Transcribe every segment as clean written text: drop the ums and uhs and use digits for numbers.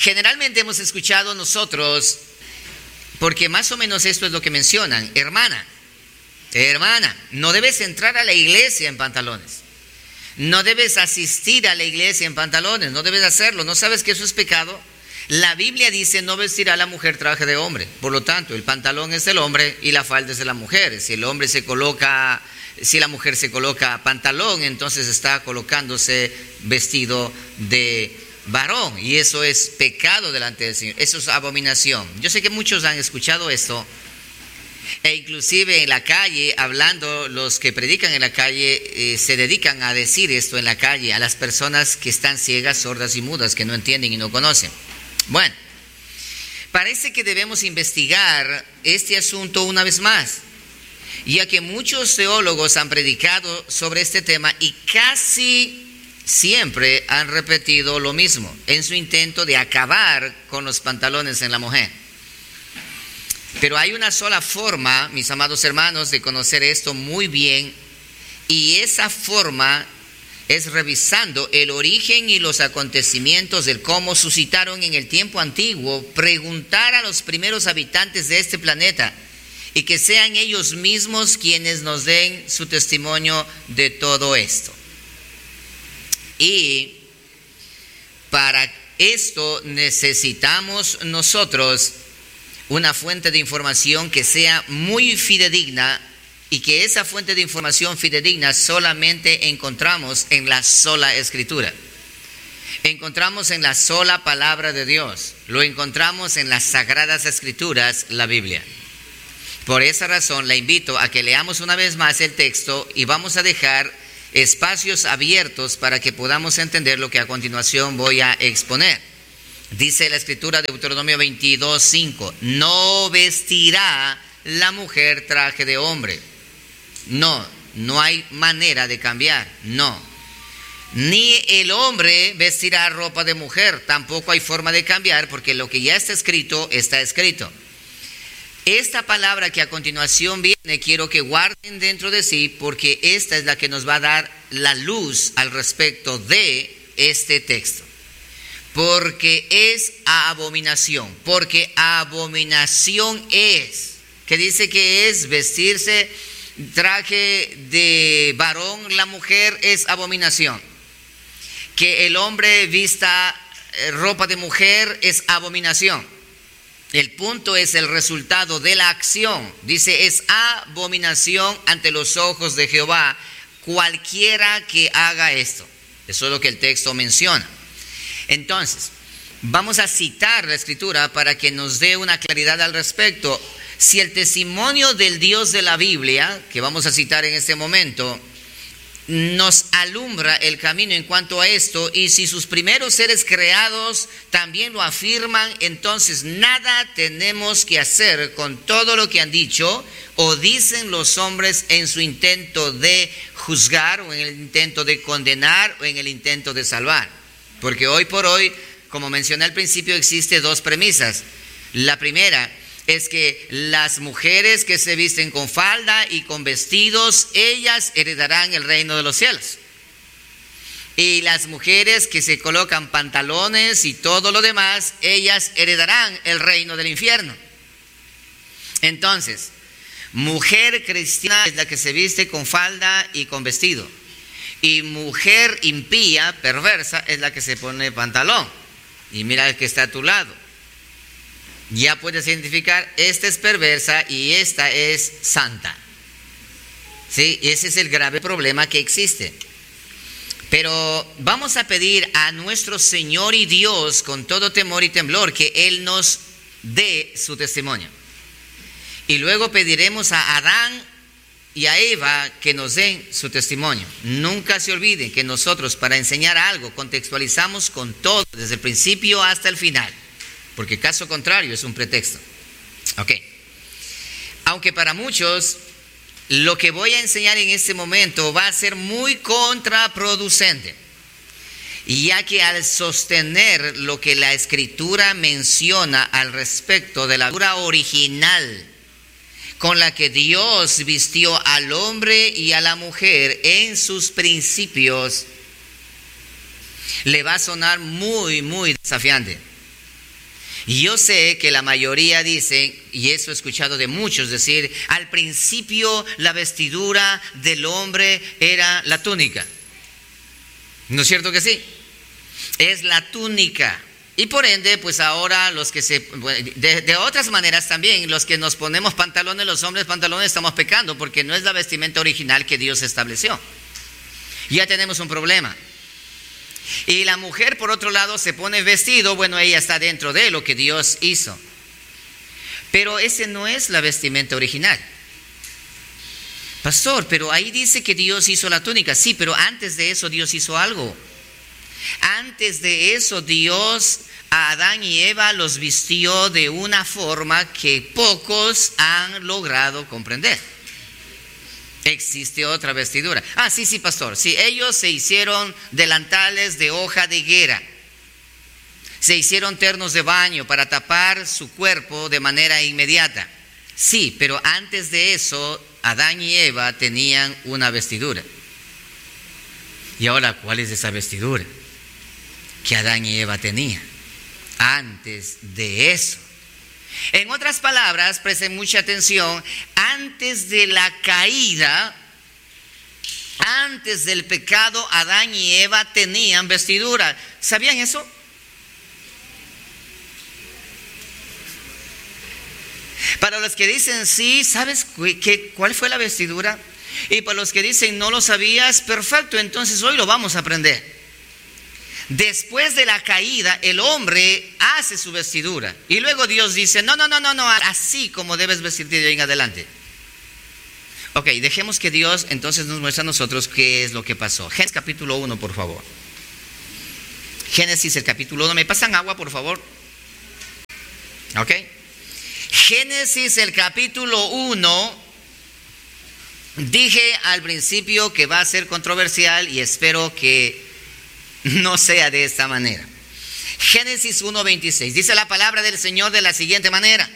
Generalmente hemos escuchado nosotros, porque más o menos esto es lo que mencionan: hermana, no debes entrar a la iglesia en pantalones. No debes asistir a la iglesia en pantalones, no debes hacerlo. ¿No sabes que eso es pecado? La Biblia dice: no vestirá la mujer traje de hombre. Por lo tanto, el pantalón es del hombre y la falda es de la mujer. Si la mujer se coloca pantalón, entonces está colocándose vestido de varón, y eso es pecado delante del Señor. Eso es abominación. Yo sé que muchos han escuchado esto, e inclusive en la calle, hablando, los que predican en la calle se dedican a decir esto en la calle a las personas que están ciegas, sordas y mudas, que no entienden y no conocen. Bueno, parece que debemos investigar este asunto una vez más, ya que muchos teólogos han predicado sobre este tema y casi siempre han repetido lo mismo en su intento de acabar con los pantalones en la mujer. Pero hay una sola forma, mis amados hermanos, de conocer esto muy bien, y esa forma es revisando el origen y los acontecimientos del cómo suscitaron en el tiempo antiguo, preguntar a los primeros habitantes de este planeta y que sean ellos mismos quienes nos den su testimonio de todo esto. Y para esto necesitamos nosotros una fuente de información que sea muy fidedigna, y que esa fuente de información fidedigna solamente encontramos en la sola Escritura. Encontramos en la sola palabra de Dios. Lo encontramos en las Sagradas Escrituras, la Biblia. Por esa razón le invito a que leamos una vez más el texto, y vamos a dejar espacios abiertos para que podamos entender lo que a continuación voy a exponer. Dice la Escritura de Deuteronomio 22:5: no vestirá la mujer traje de hombre. No hay manera de cambiar, no. Ni el hombre vestirá ropa de mujer, tampoco hay forma de cambiar, porque lo que ya está escrito, está escrito. Esta palabra que a continuación viene, quiero que guarden dentro de sí, porque esta es la que nos va a dar la luz al respecto de este texto. Porque es abominación, porque abominación es, que dice que es vestirse traje de varón, la mujer, es abominación. Que el hombre vista ropa de mujer es abominación. El punto es el resultado de la acción. Dice: es abominación ante los ojos de Jehová cualquiera que haga esto. Eso es lo que el texto menciona. Entonces, vamos a citar la Escritura para que nos dé una claridad al respecto. Si el testimonio del Dios de la Biblia, que vamos a citar en este momento, nos alumbra el camino en cuanto a esto, y si sus primeros seres creados también lo afirman, entonces nada tenemos que hacer con todo lo que han dicho o dicen los hombres en su intento de juzgar, o en el intento de condenar, o en el intento de salvar. Porque hoy por hoy, como mencioné al principio, existe dos premisas. La primera es que las mujeres que se visten con falda y con vestidos, ellas heredarán el reino de los cielos. Y las mujeres que se colocan pantalones y todo lo demás, ellas heredarán el reino del infierno. Entonces, mujer cristiana es la que se viste con falda y con vestido. Y mujer impía, perversa, es la que se pone pantalón. Y mira el que está a tu lado. Ya puedes identificar: esta es perversa y esta es santa. ¿Sí? Ese es el grave problema que existe. Pero vamos a pedir a nuestro Señor y Dios con todo temor y temblor que Él nos dé su testimonio. Y luego pediremos a Adán y a Eva que nos den su testimonio. Nunca se olviden que nosotros, para enseñar algo, contextualizamos con todo, desde el principio hasta el final. Porque caso contrario es un pretexto. Ok. Aunque para muchos lo que voy a enseñar en este momento va a ser muy contraproducente, ya que al sostener lo que la Escritura menciona al respecto de la figura original con la que Dios vistió al hombre y a la mujer en sus principios, le va a sonar muy, muy desafiante. Y yo sé que la mayoría dicen, y eso he escuchado de muchos decir, al principio la vestidura del hombre era la túnica. ¿No es cierto que sí? Es la túnica. Y por ende, pues ahora los que de otras maneras también, los que nos ponemos pantalones, los hombres pantalones, estamos pecando, porque no es la vestimenta original que Dios estableció. Ya tenemos un problema. Y la mujer, por otro lado, se pone vestido, bueno, ella está dentro de lo que Dios hizo. Pero ese no es la vestimenta original. Pastor, pero ahí dice que Dios hizo la túnica. Sí, pero antes de eso Dios hizo algo. Antes de eso Dios a Adán y Eva los vistió de una forma que pocos han logrado comprender. Existe otra vestidura. Sí, pastor. Sí, ellos se hicieron delantales de hoja de higuera. Se hicieron ternos de baño para tapar su cuerpo de manera inmediata. Sí, pero antes de eso, Adán y Eva tenían una vestidura. Y ahora, ¿cuál es esa vestidura que Adán y Eva tenían antes de eso? En otras palabras, presten mucha atención, antes de la caída, antes del pecado, Adán y Eva tenían vestidura. ¿Sabían eso? Para los que dicen sí, ¿sabes cuál fue la vestidura? Y para los que dicen no lo sabías, perfecto, entonces hoy lo vamos a aprender. Después de la caída, el hombre hace su vestidura. Y luego Dios dice, no, así como debes vestirte de hoy en adelante. Ok, dejemos que Dios entonces nos muestre a nosotros qué es lo que pasó. Génesis capítulo 1, por favor. Génesis el capítulo 1. ¿Me pasan agua, por favor? Ok. Génesis el capítulo 1. Dije al principio que va a ser controversial y espero que no sea de esta manera. Génesis 1:26. Dice la palabra del Señor de la siguiente manera.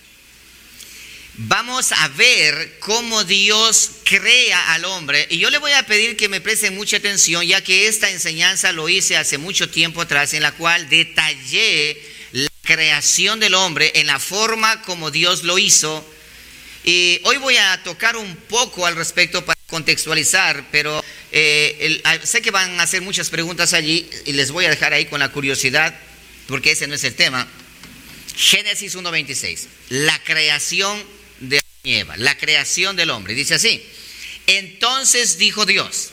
Vamos a ver cómo Dios crea al hombre. Y yo le voy a pedir que me presten mucha atención, ya que esta enseñanza lo hice hace mucho tiempo atrás, en la cual detallé la creación del hombre en la forma como Dios lo hizo. Y hoy voy a tocar un poco al respecto para contextualizar, pero sé que van a hacer muchas preguntas allí y les voy a dejar ahí con la curiosidad, porque ese no es el tema. Génesis 1:26, la creación de Eva, la creación del hombre. Dice así: entonces dijo Dios,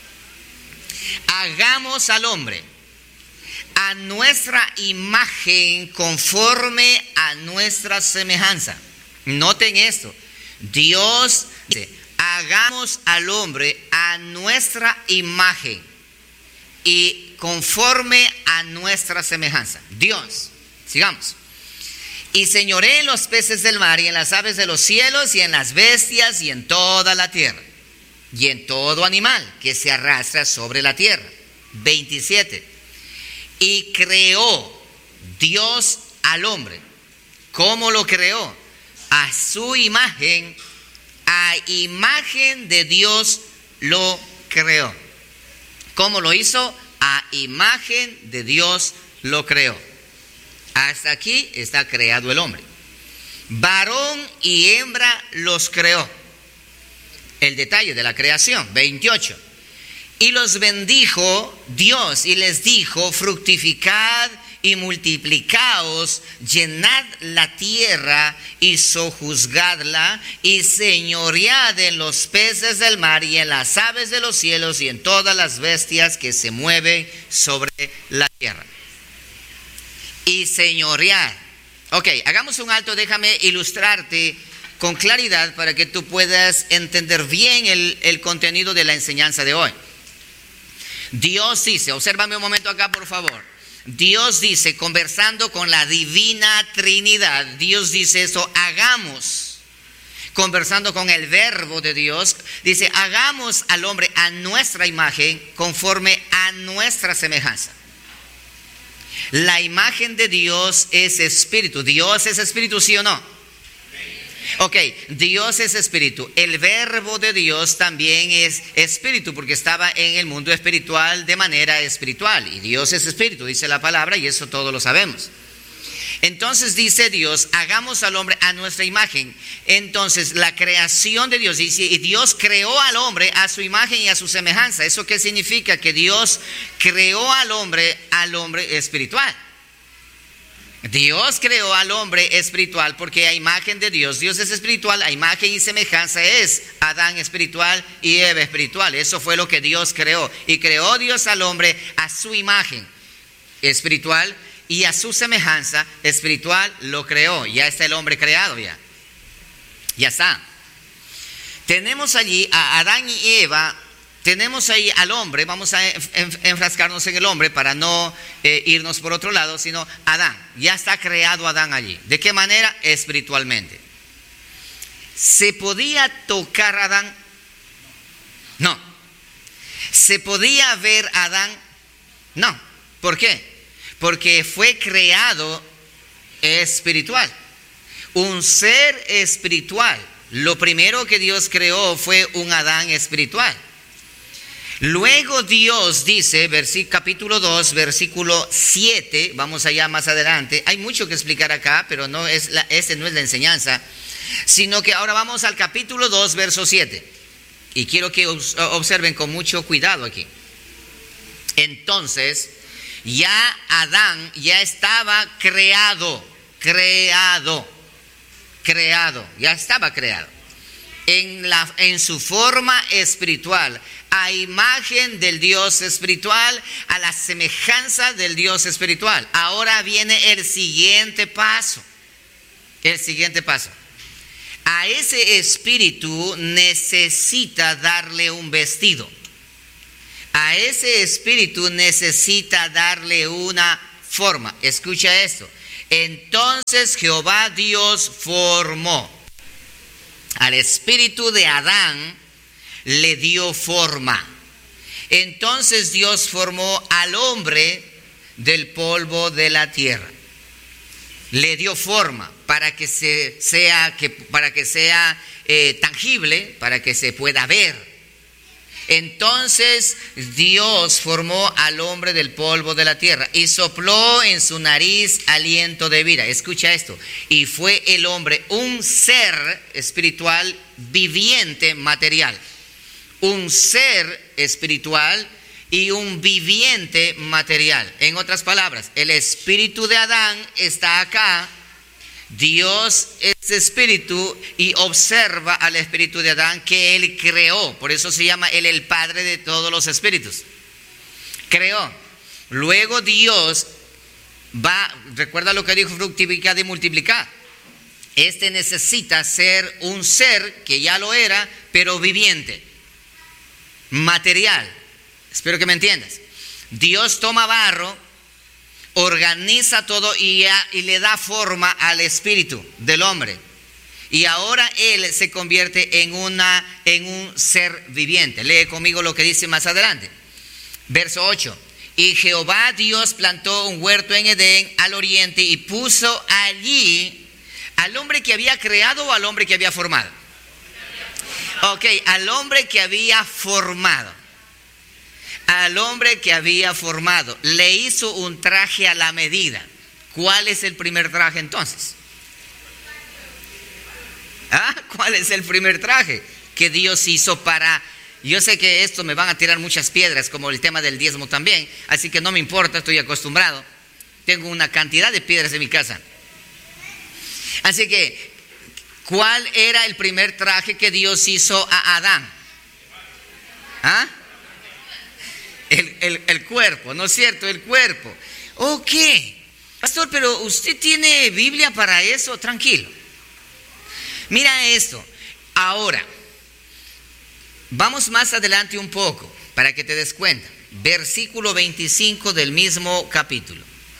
hagamos al hombre a nuestra imagen, conforme a nuestra semejanza. Noten esto, Dios dice, hagamos al hombre a nuestra imagen y conforme a nuestra semejanza. Dios, sigamos. Y señoré en los peces del mar y en las aves de los cielos y en las bestias y en toda la tierra y en todo animal que se arrastra sobre la tierra. 27. Y creó Dios al hombre. ¿Cómo lo creó? A su imagen, a imagen de Dios lo creó. ¿Cómo lo hizo? A imagen de Dios lo creó. Hasta aquí está creado el hombre. Varón y hembra los creó. El detalle de la creación, 28. Y los bendijo Dios y les dijo: fructificad y multiplicaos, llenad la tierra y sojuzgadla, y señoread en los peces del mar y en las aves de los cielos y en todas las bestias que se mueven sobre la tierra. Y señoread. Ok, hagamos un alto, déjame ilustrarte con claridad para que tú puedas entender bien el contenido de la enseñanza de hoy. Dios dice, obsérvame un momento acá, por favor. Dios dice, conversando con la divina Trinidad, Dios dice esto: hagamos. Conversando con el verbo de Dios, dice: hagamos al hombre a nuestra imagen, conforme a nuestra semejanza. La imagen de Dios es espíritu. ¿Dios es espíritu, sí o no? Ok, Dios es espíritu. El verbo de Dios también es espíritu, porque estaba en el mundo espiritual de manera espiritual. Y Dios es espíritu, dice la palabra, y eso todos lo sabemos. Entonces dice Dios, hagamos al hombre a nuestra imagen. Entonces la creación de Dios dice, y Dios creó al hombre a su imagen y a su semejanza. ¿Eso qué significa? Que Dios creó al hombre espiritual. Dios creó al hombre espiritual porque a imagen de Dios es espiritual, a imagen y semejanza es Adán espiritual y Eva espiritual. Eso fue lo que Dios creó. Y creó Dios al hombre a su imagen espiritual y a su semejanza espiritual lo creó. Ya está el hombre creado ya. Ya está. Tenemos allí a Adán y Eva. Tenemos ahí al hombre, vamos a enfrascarnos en el hombre para no irnos por otro lado, sino Adán. Ya está creado Adán allí. ¿De qué manera? Espiritualmente. ¿Se podía tocar a Adán? No. ¿Se podía ver a Adán? No. ¿Por qué? Porque fue creado espiritual. Un ser espiritual. Lo primero que Dios creó fue un Adán espiritual. Luego Dios dice, capítulo 2, versículo 7, vamos allá más adelante. Hay mucho que explicar acá, pero este no es la enseñanza, sino que ahora vamos al capítulo 2, verso 7. Y quiero que observen con mucho cuidado aquí. Entonces, ya Adán ya estaba ya estaba creado. En su forma espiritual, a imagen del Dios espiritual, a la semejanza del Dios espiritual. Ahora viene el siguiente paso. A ese espíritu necesita darle un vestido. A ese espíritu necesita darle una forma. Escucha esto. Entonces Jehová Dios formó. Al espíritu de Adán le dio forma. Entonces Dios formó al hombre del polvo de la tierra. Le dio forma para que sea tangible, para que se pueda ver. Entonces Dios formó al hombre del polvo de la tierra y sopló en su nariz aliento de vida. Escucha esto. Y fue el hombre un ser espiritual viviente material. Un ser espiritual y un viviente material. En otras palabras, el espíritu de Adán está acá. Dios es espíritu y observa al espíritu de Adán que él creó. Por eso se llama él el padre de todos los espíritus. Creó. Luego Dios recuerda lo que dijo, fructificad y multiplicad. Este necesita ser un ser que ya lo era, pero viviente, material. Espero que me entiendas. Dios toma barro, organiza todo y le da forma al espíritu del hombre. Y ahora él se convierte en un ser viviente. Lee conmigo lo que dice más adelante. Verso 8. Y Jehová Dios plantó un huerto en Edén al oriente y puso allí al hombre que había creado o al hombre que había formado. Ok, al hombre que había formado. Al hombre que había formado, le hizo un traje a la medida. ¿Cuál es el primer traje entonces? ¿Cuál es el primer traje que Dios hizo para? Yo sé que esto me van a tirar muchas piedras, como el tema del diezmo también, así que no me importa, estoy acostumbrado. Tengo una cantidad de piedras en mi casa. Así que, ¿cuál era el primer traje que Dios hizo a Adán? El cuerpo, ¿no es cierto? El cuerpo. Ok, pastor, pero ¿usted tiene Biblia para eso? Tranquilo. Mira esto. Ahora, vamos más adelante un poco para que te des cuenta. Versículo 25 del mismo capítulo.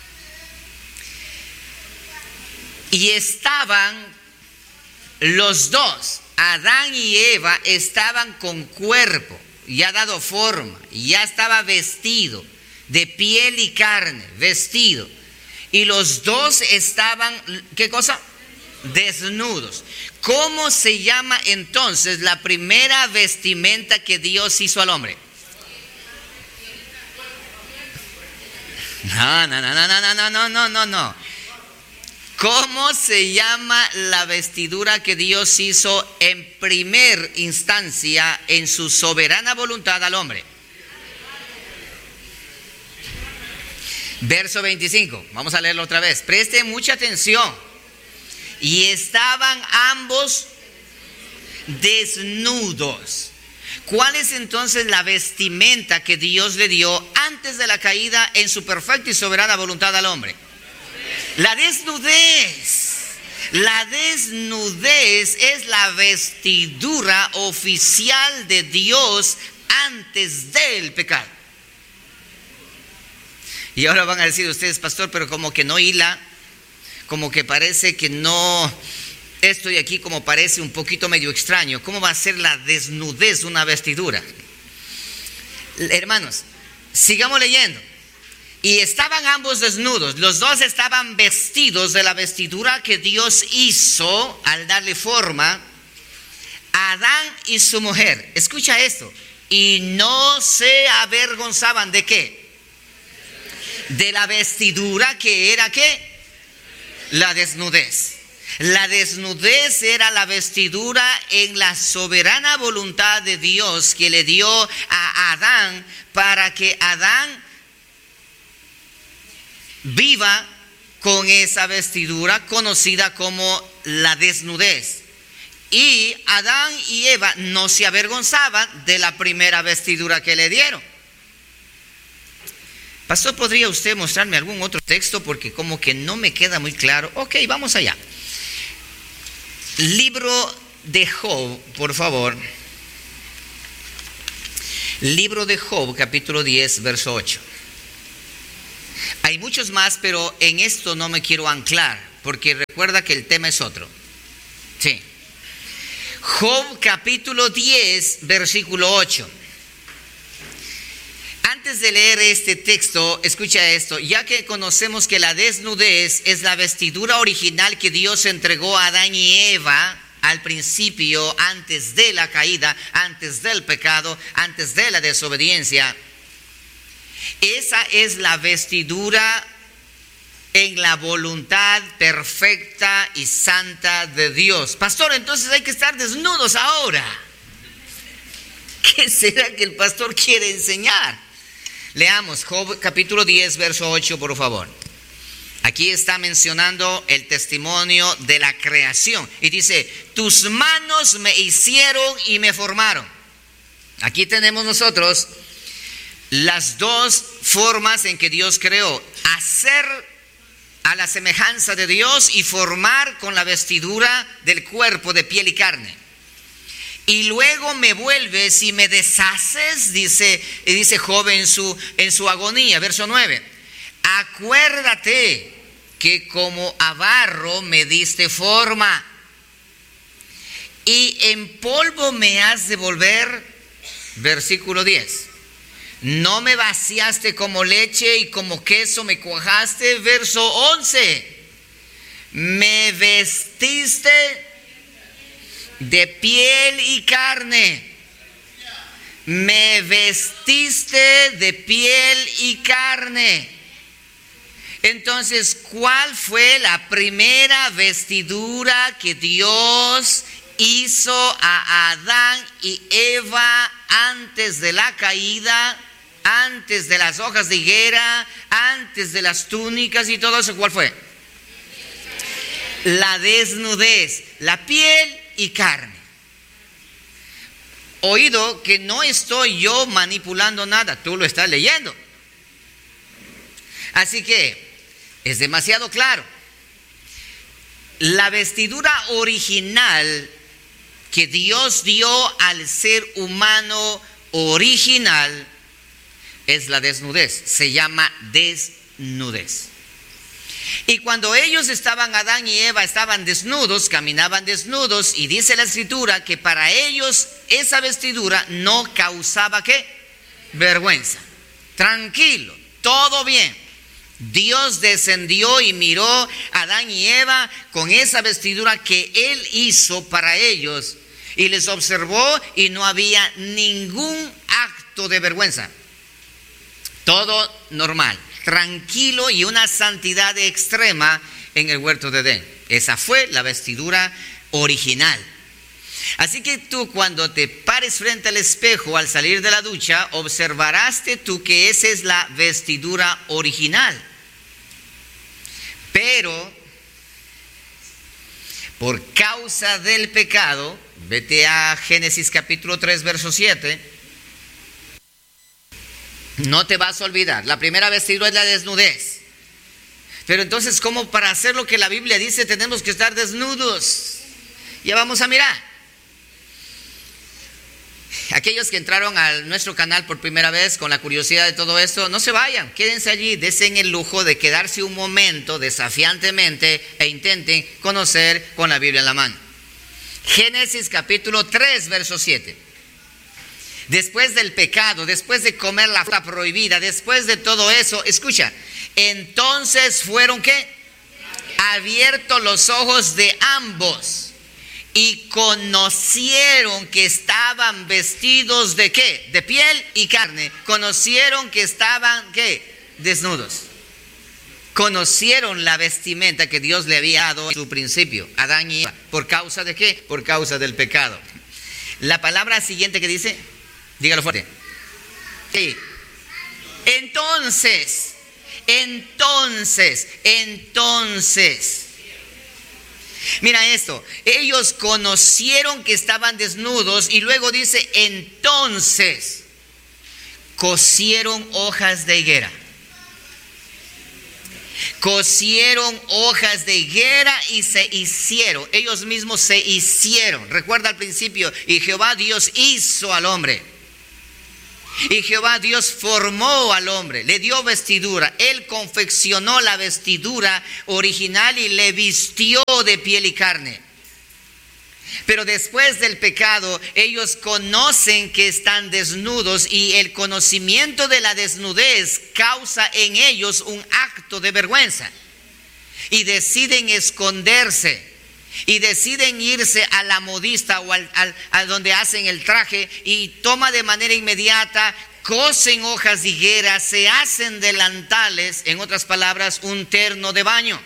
Y estaban los dos, Adán y Eva, estaban con cuerpo. Ya dado forma, ya estaba vestido de piel y carne, vestido. Y los dos estaban, ¿qué cosa? Desnudos. ¿Cómo se llama entonces la primera vestimenta que Dios hizo al hombre? No. ¿Cómo se llama la vestidura que Dios hizo en primer instancia en su soberana voluntad al hombre? Verso 25, vamos a leerlo otra vez. Presten mucha atención. Y estaban ambos desnudos. ¿Cuál es entonces la vestimenta que Dios le dio antes de la caída en su perfecta y soberana voluntad al hombre? La desnudez. La desnudez es la vestidura oficial de Dios antes del pecado. Y ahora van a decir ustedes, pastor, pero como que no hila, como que parece que no, esto de aquí como parece un poquito medio extraño. ¿Cómo va a ser la desnudez una vestidura? Hermanos, sigamos leyendo. Y estaban ambos desnudos, los dos estaban vestidos de la vestidura que Dios hizo al darle forma a Adán y su mujer. Escucha esto. Y no se avergonzaban ¿de qué? De la vestidura que era ¿qué? La desnudez. La desnudez era la vestidura en la soberana voluntad de Dios que le dio a Adán para que Adán viva con esa vestidura conocida como la desnudez. Y Adán y Eva no se avergonzaban de la primera vestidura que le dieron. Pastor, ¿podría usted mostrarme algún otro texto? Porque como que no me queda muy claro. Ok, vamos allá. Libro de Job, por favor. Libro de Job, capítulo 10, verso 8. Hay muchos más, pero en esto no me quiero anclar, porque recuerda que el tema es otro. Sí. Job, capítulo 10, versículo 8. Antes de leer este texto, escucha esto. Ya que conocemos que la desnudez es la vestidura original que Dios entregó a Adán y Eva al principio, antes de la caída, antes del pecado, antes de la desobediencia. Esa es la vestidura en la voluntad perfecta y santa de Dios. Pastor, entonces hay que estar desnudos ahora. ¿Qué será que el pastor quiere enseñar? Leamos Job capítulo 10, verso 8, por favor. Aquí está mencionando el testimonio de la creación. Y dice, tus manos me hicieron y me formaron. Aquí tenemos nosotros las dos formas en que Dios creó: hacer a la semejanza de Dios y formar con la vestidura del cuerpo de piel y carne. Y luego me vuelves y me deshaces, dice Job en su agonía, verso 9. Acuérdate que como a barro me diste forma y en polvo me has de volver, versículo 10. No me vaciaste como leche y como queso me cuajaste, verso 11. Me vestiste de piel y carne. Me vestiste de piel y carne. Entonces, ¿cuál fue la primera vestidura que Dios hizo a Adán y Eva antes de la caída, antes de las hojas de higuera, antes de las túnicas y todo eso? ¿Cuál fue? La desnudez, la piel y carne. Oído que no estoy yo manipulando nada, tú lo estás leyendo. Así que es demasiado claro. La vestidura original que Dios dio al ser humano original es la desnudez. Se llama desnudez. Y cuando ellos estaban, Adán y Eva estaban desnudos, caminaban desnudos, y dice la escritura que para ellos esa vestidura no causaba ¿qué? Vergüenza. Tranquilo, todo bien. Dios descendió y miró a Adán y Eva con esa vestidura que Él hizo para ellos y les observó y no había ningún acto de vergüenza. Todo normal. tranquilo y una santidad extrema en el huerto de Edén. Esa fue la vestidura original. Así que tú, cuando te pares frente al espejo al salir de la ducha, observarás tú que esa es la vestidura original. Pero por causa del pecado, vete a Génesis capítulo 3, verso 7. No te vas a olvidar. La primera vestidura es la desnudez. Pero entonces, ¿cómo para hacer lo que la Biblia dice tenemos que estar desnudos? Ya vamos a mirar. Aquellos que entraron a nuestro canal por primera vez con la curiosidad de todo esto, no se vayan, quédense allí, desen el lujo de quedarse un momento desafiantemente e intenten conocer con la Biblia en la mano. Génesis capítulo 3, verso 7. Después del pecado, después de comer la fruta prohibida, después de todo eso, escucha, entonces fueron ¿qué? Abiertos los ojos de ambos. Y conocieron que estaban vestidos de ¿qué? De piel y carne. Conocieron que estaban ¿qué? Desnudos. Conocieron la vestimenta que Dios le había dado en su principio, Adán y Eva. ¿Por causa de qué? Por causa del pecado. La palabra siguiente que dice, dígalo fuerte. Sí. Entonces. Mira esto, ellos conocieron que estaban desnudos y luego dice, entonces cosieron hojas de higuera. Cosieron hojas de higuera y se hicieron, ellos mismos se hicieron. Recuerda al principio, y Jehová Dios hizo al hombre. Y Jehová Dios formó al hombre, le dio vestidura. Él confeccionó la vestidura original y le vistió de piel y carne. Pero después del pecado, ellos conocen que están desnudos y el conocimiento de la desnudez causa en ellos un acto de vergüenza. Y deciden esconderse. Y deciden irse a la modista o a donde hacen el traje y toma de manera inmediata, cosen hojas de higuera, se hacen delantales, en otras palabras, un terno de baño.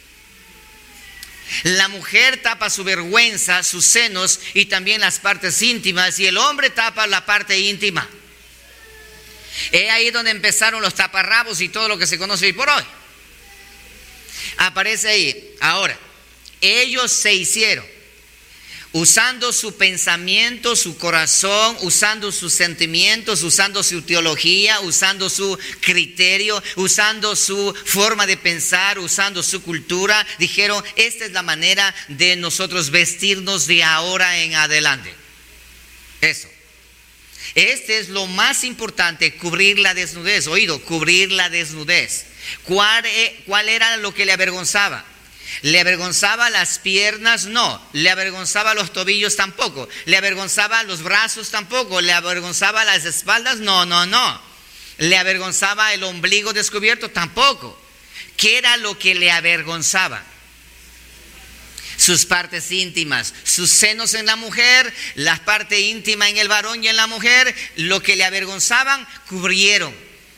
La mujer tapa su vergüenza, sus senos y también las partes íntimas, y el hombre tapa la parte íntima. Es ahí donde empezaron los taparrabos y todo lo que se conoce hoy por hoy. Aparece ahí. Ahora, ellos se hicieron, usando su pensamiento, su corazón, usando sus sentimientos, usando su teología, usando su criterio, usando su forma de pensar, usando su cultura. Dijeron, esta es la manera de nosotros vestirnos de ahora en adelante. Eso. Este es lo más importante, cubrir la desnudez. Oído, cubrir la desnudez. ¿Cuál era lo que le avergonzaba? ¿Le avergonzaba las piernas? No. ¿Le avergonzaba los tobillos? Tampoco. ¿Le avergonzaba los brazos? Tampoco. ¿Le avergonzaba las espaldas? No. ¿Le avergonzaba el ombligo descubierto? Tampoco. ¿Qué era lo que le avergonzaba? Sus partes íntimas, sus senos en la mujer, la parte íntima en el varón y en la mujer, lo que le avergonzaban, cubrieron.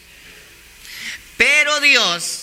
Pero Dios...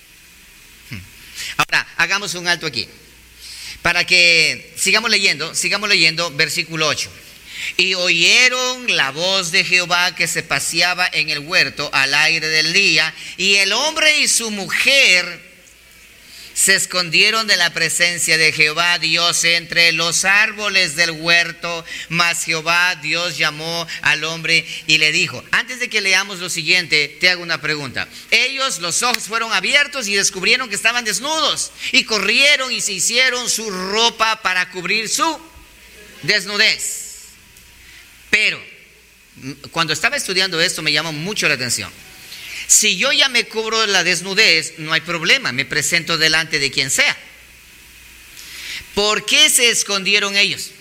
Ahora, hagamos un alto aquí, para que sigamos leyendo versículo 8. Y oyeron la voz de Jehová que se paseaba en el huerto al aire del día, y el hombre y su mujer se escondieron de la presencia de Jehová Dios entre los árboles del huerto. Mas Jehová Dios llamó al hombre y le dijo. Antes de que leamos lo siguiente, te hago una pregunta. Ellos, los ojos fueron abiertos y descubrieron que estaban desnudos, y corrieron y se hicieron su ropa para cubrir su desnudez. Pero cuando estaba estudiando esto me llamó mucho la atención. Si yo ya me cubro la desnudez, no hay problema, me presento delante de quien sea. ¿Por qué se escondieron ellos?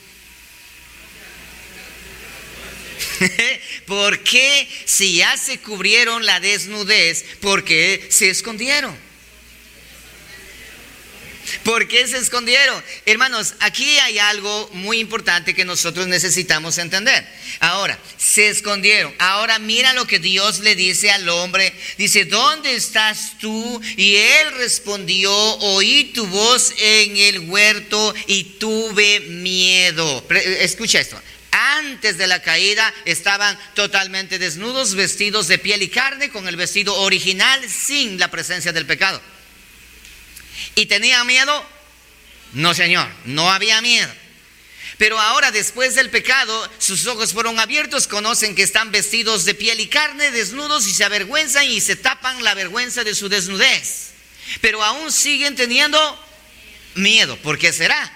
¿Por qué, si ya se cubrieron la desnudez, por qué se escondieron? ¿Por qué se escondieron? Hermanos, aquí hay algo muy importante que nosotros necesitamos entender. Ahora, se escondieron. Ahora mira lo que Dios le dice al hombre. Dice, ¿dónde estás tú? Y él respondió, oí tu voz en el huerto y tuve miedo. Escucha esto. Antes de la caída estaban totalmente desnudos, vestidos de piel y carne, con el vestido original, sin la presencia del pecado. ¿Y tenía miedo? No, Señor, no había miedo. Pero ahora, después del pecado, sus ojos fueron abiertos, conocen que están vestidos de piel y carne, desnudos, y se avergüenzan y se tapan la vergüenza de su desnudez. Pero aún siguen teniendo miedo. ¿Por qué será?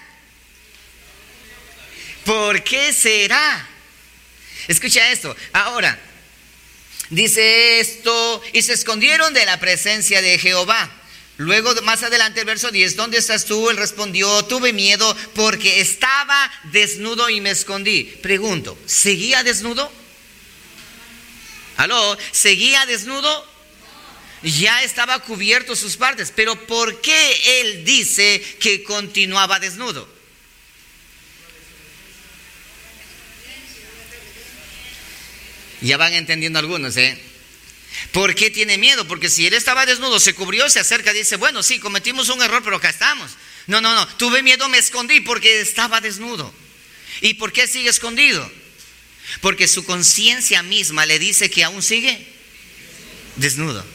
¿Por qué será? Escucha esto. Ahora, dice esto, y se escondieron de la presencia de Jehová. Luego, más adelante, el verso 10, ¿dónde estás tú? Él respondió, tuve miedo porque estaba desnudo y me escondí. Pregunto, ¿seguía desnudo? ¿Aló? ¿Seguía desnudo? Ya estaba cubierto sus partes, pero ¿por qué él dice que continuaba desnudo? Ya van entendiendo algunos, ¿Por qué tiene miedo? Porque si él estaba desnudo, se cubrió, se acerca y dice, bueno, sí, cometimos un error, pero acá estamos. No, tuve miedo, me escondí porque estaba desnudo. ¿Y por qué sigue escondido? Porque su conciencia misma le dice que aún sigue desnudo.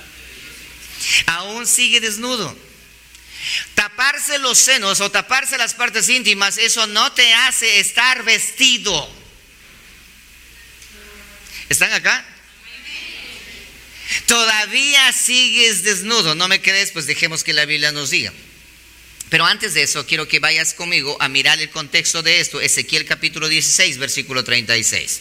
Aún sigue desnudo. Taparse los senos o taparse las partes íntimas, eso no te hace estar vestido. ¿Están acá? Todavía sigues desnudo. ¿No me crees? Pues dejemos que la Biblia nos diga. Pero antes de eso, quiero que vayas conmigo a mirar el contexto de esto. Ezequiel capítulo 16, versículo 36.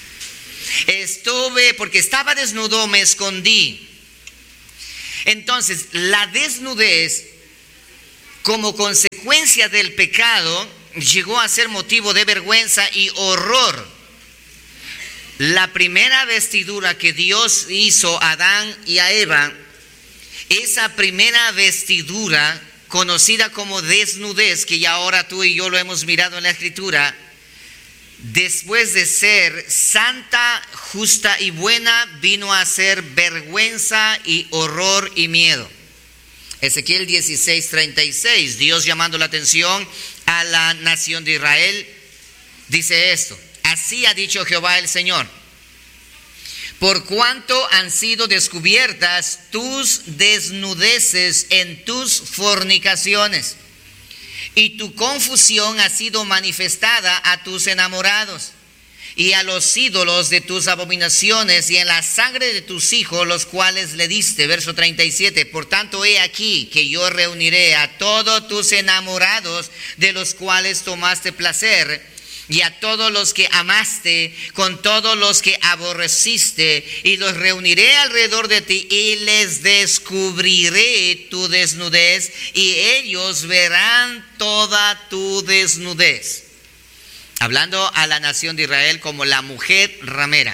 Porque estaba desnudo, me escondí. Entonces, la desnudez, como consecuencia del pecado, llegó a ser motivo de vergüenza y horror. La primera vestidura que Dios hizo a Adán y a Eva, esa primera vestidura conocida como desnudez, que ya ahora tú y yo lo hemos mirado en la Escritura, después de ser santa, justa y buena, vino a ser vergüenza y horror y miedo. Ezequiel 16:36, Dios llamando la atención a la nación de Israel, dice esto: así ha dicho Jehová el Señor, por cuanto han sido descubiertas tus desnudeces en tus fornicaciones, y tu confusión ha sido manifestada a tus enamorados, y a los ídolos de tus abominaciones, y en la sangre de tus hijos, los cuales le diste. Verso 37, por tanto he aquí que yo reuniré a todos tus enamorados, de los cuales tomaste placer, y a todos los que amaste, con todos los que aborreciste, y los reuniré alrededor de ti, y les descubriré tu desnudez, y ellos verán toda tu desnudez. Hablando a la nación de Israel como la mujer ramera.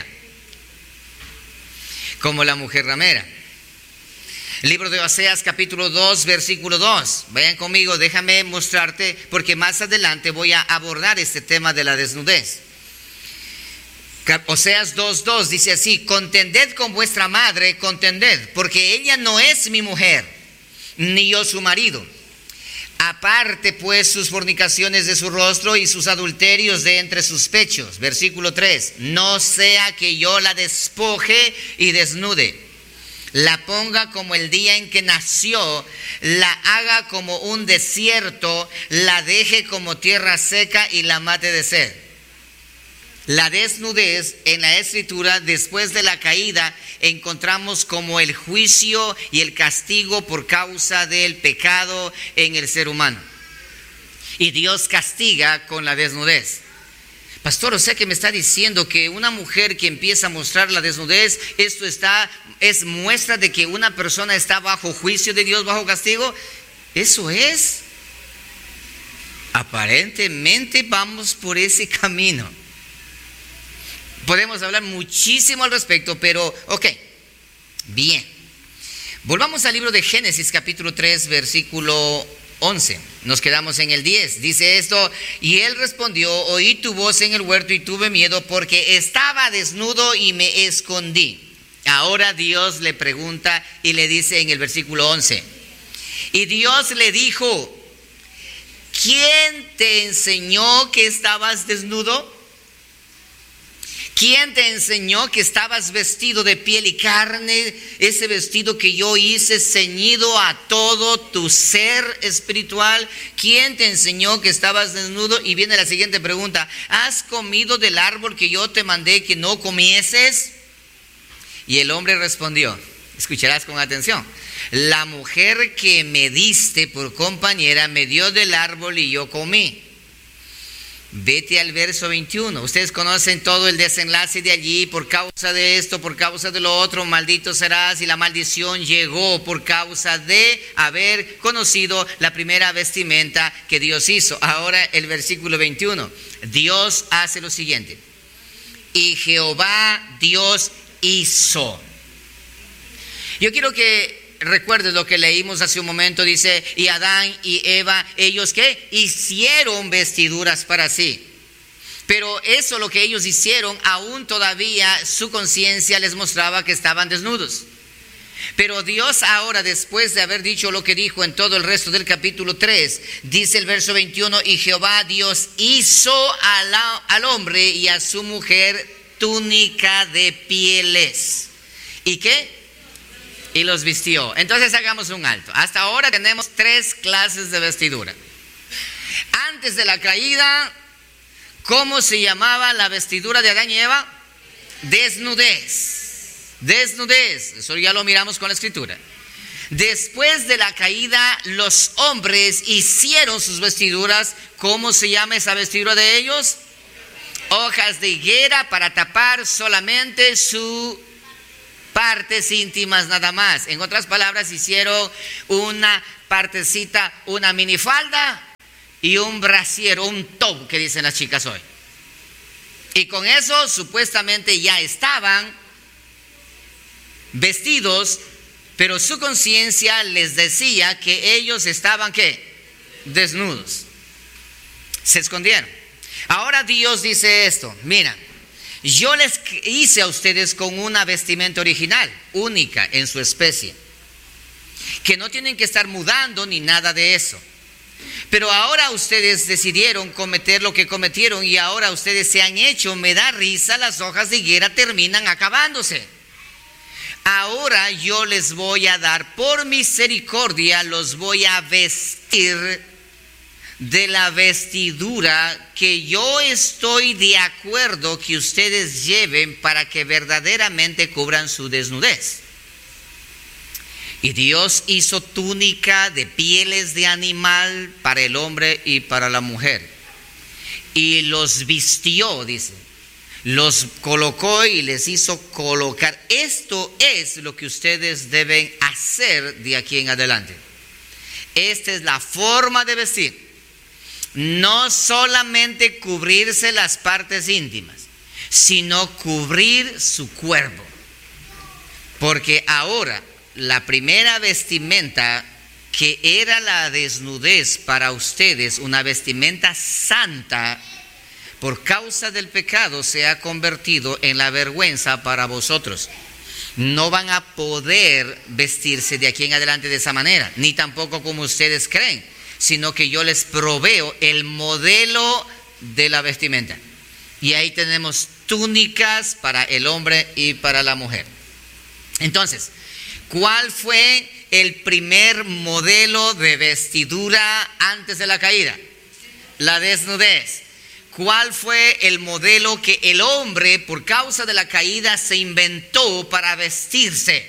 Como la mujer ramera. El libro de Oseas capítulo 2 versículo 2. Vayan conmigo, déjame mostrarte, porque más adelante voy a abordar este tema de la desnudez. Oseas 2:2 dice así: contended con vuestra madre, contended, porque ella no es mi mujer, ni yo su marido. Aparte pues sus fornicaciones de su rostro y sus adulterios de entre sus pechos. Versículo 3, no sea que yo la despoje y desnude, la ponga como el día en que nació, la haga como un desierto, la deje como tierra seca y la mate de sed. La desnudez en la Escritura, después de la caída, encontramos como el juicio y el castigo por causa del pecado en el ser humano. Y Dios castiga con la desnudez. Pastor, o sea que me está diciendo que una mujer que empieza a mostrar la desnudez, es muestra de que una persona está bajo juicio de Dios, bajo castigo. Eso es. Aparentemente vamos por ese camino. Podemos hablar muchísimo al respecto, pero ok, bien. Volvamos al libro de Génesis capítulo 3, versículo 11. Nos quedamos en el 10. Dice esto: y él respondió: oí tu voz en el huerto y tuve miedo porque estaba desnudo y me escondí. Ahora Dios le pregunta y le dice en el versículo 11: y Dios le dijo: ¿quién te enseñó que estabas desnudo? ¿Quién te enseñó que estabas vestido de piel y carne? Ese vestido que yo hice ceñido a todo tu ser espiritual. ¿Quién te enseñó que estabas desnudo? Y viene la siguiente pregunta: ¿has comido del árbol que yo te mandé que no comieses? Y el hombre respondió, escucharás con atención: la mujer que me diste por compañera me dio del árbol y yo comí. Vete al verso 21. Ustedes conocen todo el desenlace de allí. Por causa de esto, por causa de lo otro, maldito serás. Y la maldición llegó por causa de haber conocido la primera vestimenta que Dios hizo. Ahora el versículo 21. Dios hace lo siguiente: y Jehová Dios hizo. Yo quiero que recuerdes lo que leímos hace un momento. Dice: y Adán y Eva, ellos ¿qué? Hicieron vestiduras para sí. Pero eso, lo que ellos hicieron, aún todavía su conciencia les mostraba que estaban desnudos. Pero Dios ahora, después de haber dicho lo que dijo en todo el resto del capítulo 3, dice el verso 21: y Jehová Dios hizo al hombre y a su mujer túnica de pieles. ¿Y qué? Y los vistió. Entonces hagamos un alto. Hasta ahora tenemos 3 clases de vestidura. Antes de la caída, ¿cómo se llamaba la vestidura de Adán y Eva? Desnudez. Desnudez. Eso ya lo miramos con la escritura. Después de la caída, los hombres hicieron sus vestiduras. ¿Cómo se llama esa vestidura de ellos? Hojas de higuera, para tapar solamente sus partes íntimas nada más. En otras palabras, hicieron una partecita, una minifalda y un brasier, un top que dicen las chicas hoy. Y con eso supuestamente ya estaban vestidos, pero su conciencia les decía que ellos estaban ¿qué? Desnudos. Se escondieron. Ahora Dios dice esto: mira, yo les hice a ustedes con una vestimenta original, única en su especie, que no tienen que estar mudando ni nada de eso. Pero ahora ustedes decidieron cometer lo que cometieron y ahora ustedes se han hecho, me da risa, las hojas de higuera terminan acabándose. Ahora yo les voy a dar, por misericordia, los voy a vestir de la vestidura que yo estoy de acuerdo que ustedes lleven para que verdaderamente cubran su desnudez. Y Dios hizo túnica de pieles de animal para el hombre y para la mujer. Y los vistió, dice. Los colocó y les hizo colocar. Esto es lo que ustedes deben hacer de aquí en adelante. Esta es la forma de vestir. No solamente cubrirse las partes íntimas, sino cubrir su cuerpo. Porque ahora la primera vestimenta, que era la desnudez para ustedes, una vestimenta santa, por causa del pecado se ha convertido en la vergüenza para vosotros. No van a poder vestirse de aquí en adelante de esa manera, ni tampoco como ustedes creen, sino que yo les proveo el modelo de la vestimenta. Y ahí tenemos túnicas para el hombre y para la mujer. Entonces, ¿cuál fue el primer modelo de vestidura antes de la caída? La desnudez. ¿Cuál fue el modelo que el hombre, por causa de la caída, se inventó para vestirse?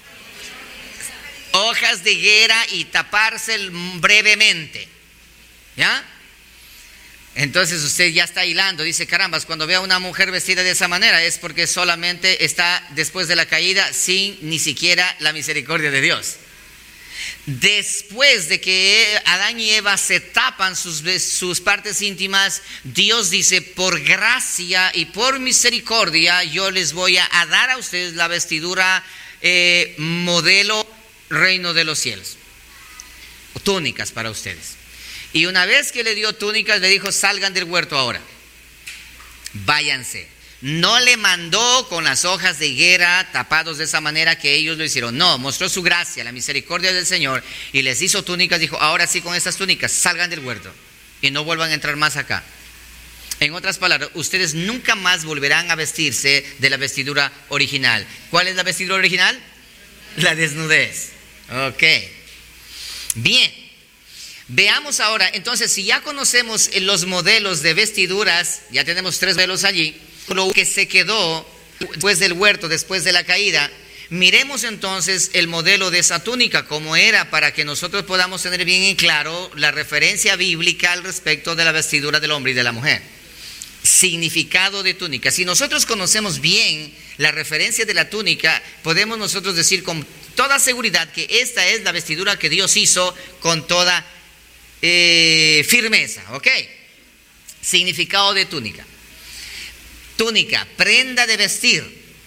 Hojas de higuera y taparse brevemente. ¿Ya? Entonces usted ya está hilando, dice: carambas, cuando vea a una mujer vestida de esa manera es porque solamente está después de la caída, sin ni siquiera la misericordia de Dios. Después de que Adán y Eva se tapan sus partes íntimas, Dios dice: por gracia y por misericordia yo les voy a dar a ustedes la vestidura modelo reino de los cielos. túnicas para ustedes. Y una vez que le dio túnicas, le dijo, salgan del huerto ahora, váyanse. No le mandó con las hojas de higuera tapados de esa manera que ellos lo hicieron. No, mostró su gracia, la misericordia del Señor, y les hizo túnicas. Dijo, ahora sí, con estas túnicas, salgan del huerto y no vuelvan a entrar más acá. En otras palabras, ustedes nunca más volverán a vestirse de la vestidura original. ¿Cuál es la vestidura original? La desnudez. Ok. Bien. Veamos ahora, entonces, si ya conocemos los modelos de vestiduras, ya tenemos 3 modelos allí, lo que se quedó después del huerto, después de la caída, miremos entonces el modelo de esa túnica, como era, para que nosotros podamos tener bien en claro la referencia bíblica al respecto de la vestidura del hombre y de la mujer. Significado de túnica. Si nosotros conocemos bien la referencia de la túnica, podemos nosotros decir con toda seguridad que esta es la vestidura que Dios hizo con toda firmeza. ¿Ok? Significado de túnica. Túnica, prenda de vestir,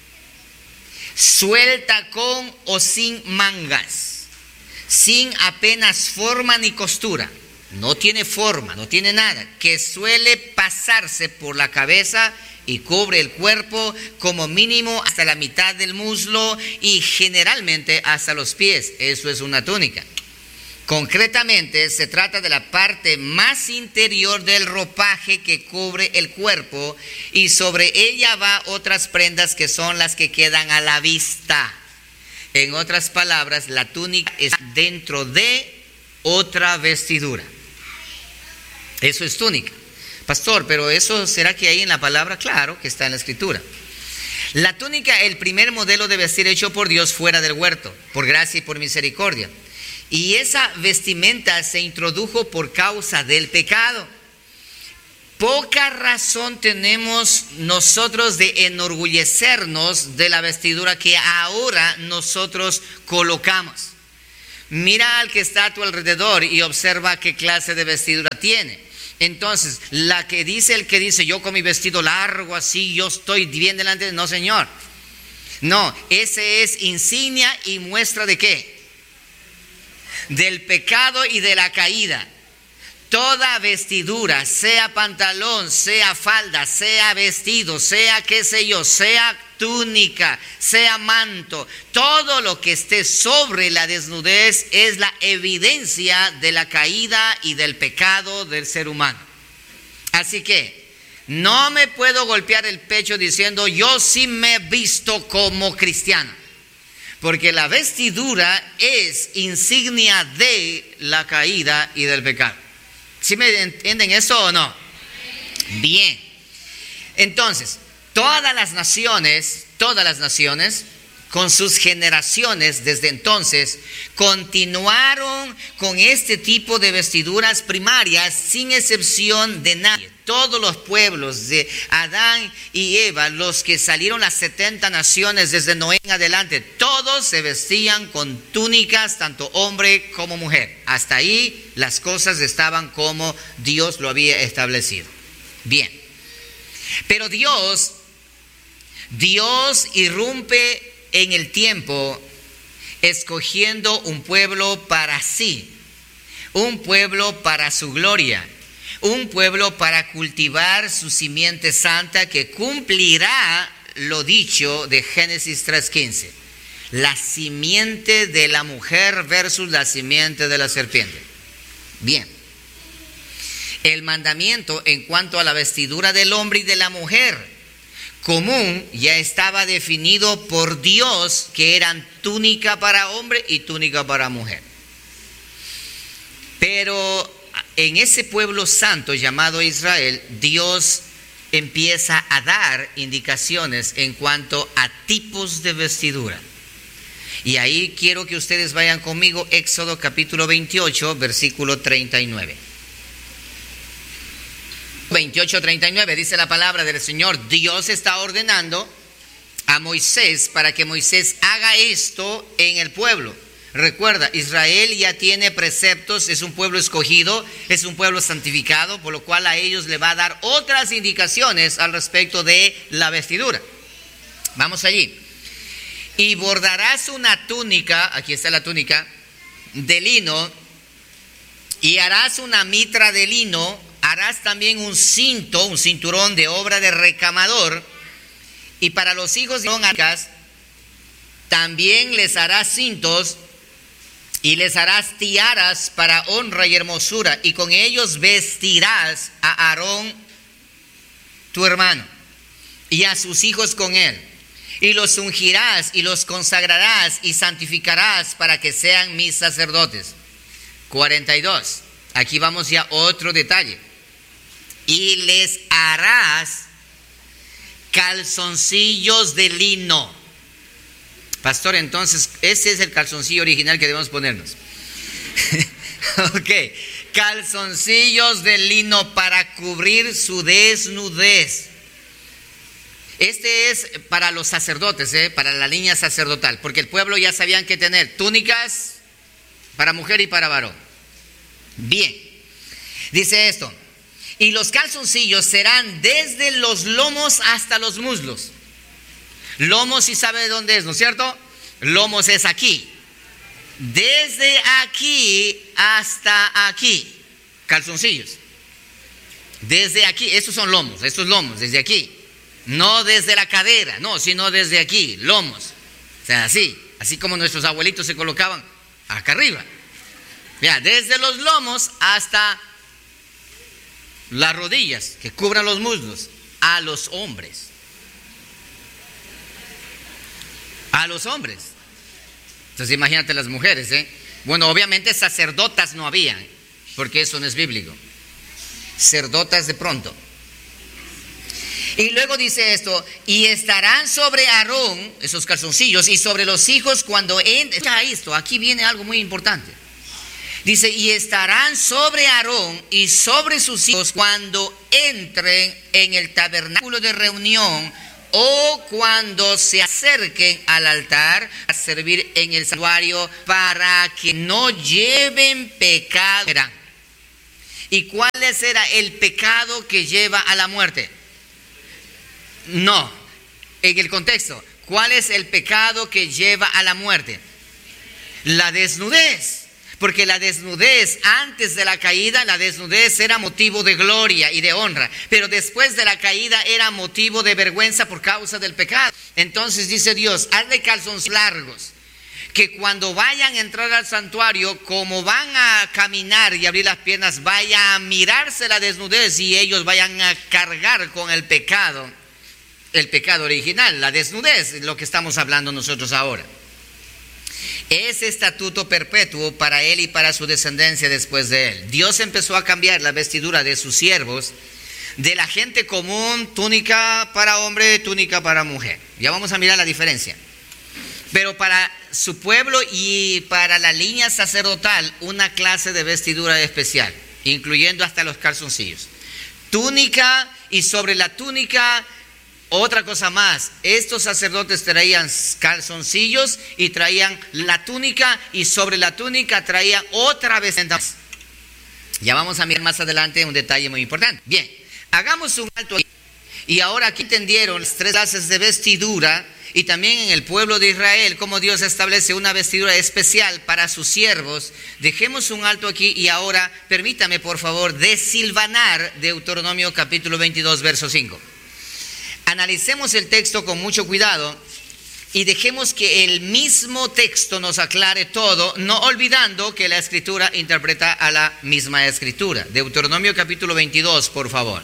suelta con o sin mangas, sin apenas forma ni costura. No tiene forma, no tiene nada, que suele pasarse por la cabeza y cubre el cuerpo como mínimo hasta la mitad del muslo y generalmente hasta los pies. Eso es una túnica. Concretamente se trata de la parte más interior del ropaje que cubre el cuerpo, y sobre ella va otras prendas que son las que quedan a la vista. En otras palabras, la túnica es dentro de otra vestidura. Eso es túnica. Pastor, pero eso, ¿será que hay en la palabra? Claro que está en la escritura. La túnica, el primer modelo de vestir hecho por Dios fuera del huerto, por gracia y por misericordia. Y esa vestimenta se introdujo por causa del pecado. Poca razón tenemos nosotros de enorgullecernos de la vestidura que ahora nosotros colocamos. Mira al que está a tu alrededor y observa qué clase de vestidura tiene. Entonces, el que dice, yo con mi vestido largo así, yo estoy bien delante de... No, señor. No, ese es insignia y muestra ¿de qué? Del pecado y de la caída. Toda vestidura, sea pantalón, sea falda, sea vestido, sea qué sé yo, sea túnica, sea manto, todo lo que esté sobre la desnudez es la evidencia de la caída y del pecado del ser humano. Así que no me puedo golpear el pecho diciendo yo sí me he visto como cristiano, porque la vestidura es insignia de la caída y del pecado. ¿Sí me entienden eso o no? Bien. Entonces, todas las naciones, con sus generaciones desde entonces, continuaron con este tipo de vestiduras primarias sin excepción de nadie. Todos los pueblos de Adán y Eva, los que salieron las 70 naciones desde Noé en adelante, todos se vestían con túnicas, tanto hombre como mujer. Hasta ahí las cosas estaban como Dios lo había establecido. Bien. Pero Dios irrumpe en el tiempo escogiendo un pueblo para sí, un pueblo para su gloria, un pueblo para cultivar su simiente santa que cumplirá lo dicho de Génesis 3:15, la simiente de la mujer versus la simiente de la serpiente. Bien, el mandamiento en cuanto a la vestidura del hombre y de la mujer común ya estaba definido por Dios, que eran túnica para hombre y túnica para mujer. Pero en ese pueblo santo llamado Israel, Dios empieza a dar indicaciones en cuanto a tipos de vestidura. Y ahí quiero que ustedes vayan conmigo, Éxodo capítulo 28, versículo 39. 28:39 dice la palabra del Señor. Dios está ordenando a Moisés para que Moisés haga esto en el pueblo. Recuerda, Israel ya tiene preceptos, es un pueblo escogido, es un pueblo santificado, por lo cual a ellos le va a dar otras indicaciones al respecto de la vestidura. Vamos allí. Y bordarás una túnica, aquí está la túnica, de lino Y harás una mitra de lino, harás también un cinto, un cinturón de obra de recamador, y para los hijos de Aarón también les harás cintos, y les harás tiaras para honra y hermosura, y con ellos vestirás a Aarón, tu hermano, y a sus hijos con él, y los ungirás y los consagrarás y santificarás para que sean mis sacerdotes. 42. Aquí vamos ya a otro detalle. Y les harás calzoncillos de lino. Pastor, entonces, ese es el calzoncillo original que debemos ponernos. Ok. Calzoncillos de lino para cubrir su desnudez. Este es para los sacerdotes, para la línea sacerdotal, porque el pueblo ya sabían que tener túnicas para mujer y para varón. Bien, dice esto: y los calzoncillos serán desde los lomos hasta los muslos. Lomos, si sabe de dónde es, ¿no es cierto? Lomos es aquí. Desde aquí hasta aquí, calzoncillos. Desde aquí, estos son lomos, desde aquí. No desde la cadera, no, sino desde aquí, lomos. O sea, así como nuestros abuelitos se colocaban acá arriba. Mira, desde los lomos hasta las rodillas, que cubran los muslos, a los hombres. A los hombres. Entonces imagínate las mujeres, Bueno, obviamente sacerdotas no habían, porque eso no es bíblico. Sacerdotas de pronto. Y luego dice esto: y estarán sobre Aarón, esos calzoncillos, y sobre los hijos cuando entren. Esto, aquí viene algo muy importante. Dice: y estarán sobre Aarón y sobre sus hijos cuando entren en el tabernáculo de reunión o cuando se acerquen al altar a servir en el santuario, para que no lleven pecado. ¿Y cuál era el pecado que lleva a la muerte? No, en el contexto, ¿cuál es el pecado que lleva a la muerte? La desnudez. Porque la desnudez, antes de la caída, la desnudez era motivo de gloria y de honra. Pero después de la caída era motivo de vergüenza por causa del pecado. Entonces dice Dios: hazle calzones largos, que cuando vayan a entrar al santuario, como van a caminar y abrir las piernas, vaya a mirarse la desnudez y ellos vayan a cargar con el pecado original, la desnudez, lo que estamos hablando nosotros ahora. Es estatuto perpetuo para él y para su descendencia después de él. Dios empezó a cambiar la vestidura de sus siervos, de la gente común, túnica para hombre, túnica para mujer. Ya vamos a mirar la diferencia. Pero para su pueblo y para la línea sacerdotal, una clase de vestidura especial, incluyendo hasta los calzoncillos. Túnica, y sobre la túnica, otra cosa más. Estos sacerdotes traían calzoncillos y traían la túnica, y sobre la túnica traían otra vestimenta. Ya vamos a mirar más adelante un detalle muy importante. Bien, hagamos un alto aquí. Y ahora aquí entendieron las tres clases de vestidura, y también en el pueblo de Israel cómo Dios establece una vestidura especial para sus siervos. Dejemos un alto aquí y ahora permítame por favor desilvanar Deuteronomio capítulo 22 verso 5. Analicemos el texto con mucho cuidado y dejemos que el mismo texto nos aclare todo, no olvidando que la Escritura interpreta a la misma Escritura. Deuteronomio capítulo 22, por favor.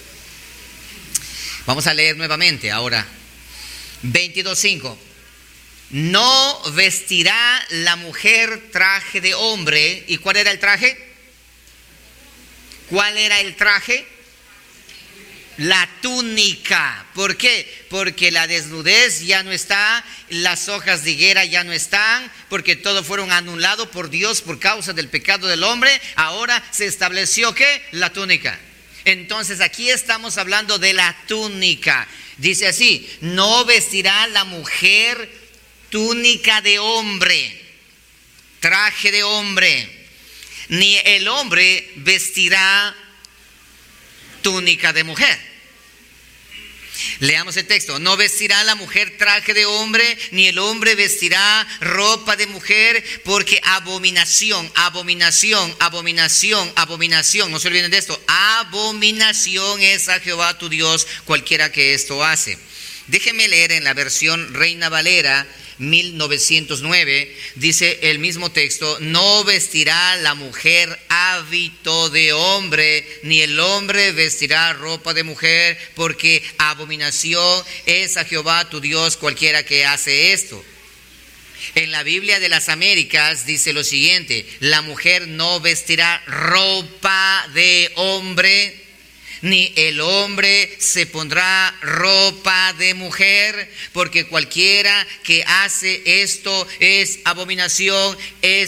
Vamos a leer nuevamente ahora. 22:5. No vestirá la mujer traje de hombre. ¿Y cuál era el traje? ¿Cuál era el traje? La túnica. ¿Por qué? Porque la desnudez ya no está, las hojas de higuera ya no están, porque todo fueron anulados por Dios por causa del pecado del hombre. Ahora se estableció ¿qué? La túnica. Entonces aquí estamos hablando de la túnica. Dice así: no vestirá la mujer túnica de hombre, traje de hombre, ni el hombre vestirá túnica de mujer. Leamos el texto. No vestirá la mujer traje de hombre, ni el hombre vestirá ropa de mujer, porque abominación, abominación, abominación, abominación. No se olviden de esto. Abominación es a Jehová tu Dios cualquiera que esto hace. Déjenme leer en la versión Reina Valera 1909, dice el mismo texto: no vestirá la mujer hábito de hombre, ni el hombre vestirá ropa de mujer, porque abominación es a Jehová tu Dios cualquiera que hace esto. En la Biblia de las Américas dice lo siguiente: la mujer no vestirá ropa de hombre, ni el hombre se pondrá ropa de mujer, porque cualquiera que hace esto es abominación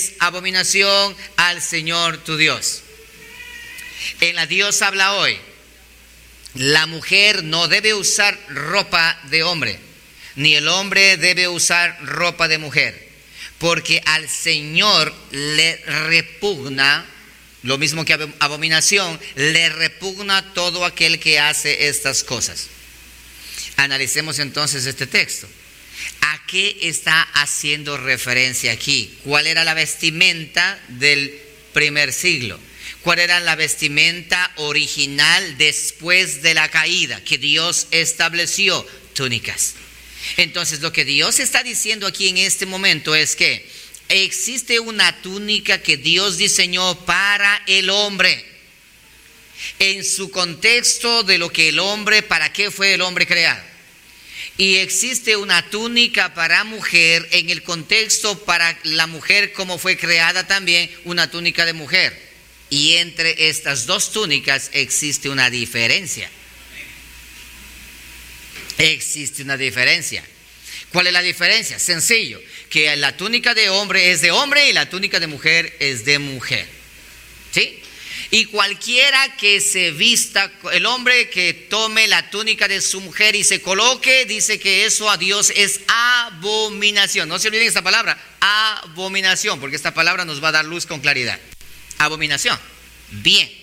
al Señor tu Dios. En la Dios habla hoy, la mujer no debe usar ropa de hombre, ni el hombre debe usar ropa de mujer, porque al Señor le repugna. Lo mismo que abominación, le repugna todo aquel que hace estas cosas. Analicemos entonces este texto. ¿A qué está haciendo referencia aquí? ¿Cuál era la vestimenta del primer siglo? ¿Cuál era la vestimenta original después de la caída que Dios estableció? Túnicas. Entonces, lo que Dios está diciendo aquí en este momento es que existe una túnica que Dios diseñó para el hombre, en su contexto de lo que el hombre, para qué fue el hombre creado. Y existe una túnica para mujer en el contexto para la mujer como fue creada también, una túnica de mujer. Y entre estas dos túnicas existe una diferencia. Existe una diferencia. ¿Cuál es la diferencia? Sencillo, que la túnica de hombre es de hombre y la túnica de mujer es de mujer. ¿Sí? Y cualquiera que se vista, el hombre que tome la túnica de su mujer y se coloque, dice que eso a Dios es abominación. No se olviden esta palabra, abominación, porque esta palabra nos va a dar luz con claridad. Abominación. Bien.